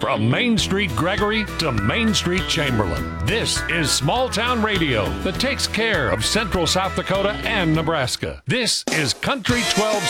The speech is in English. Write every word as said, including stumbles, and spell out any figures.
From Main Street Gregory to Main Street Chamberlain, this is Small Town Radio that takes care of Central South Dakota and Nebraska. This is Country twelve